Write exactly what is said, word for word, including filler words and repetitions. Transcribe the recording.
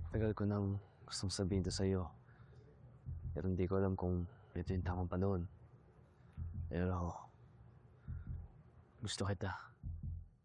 Tagal ko nang gustong sabihin to sa'yo. Pero hindi ko alam kung ito yung tamang panahon. Pero gusto kita.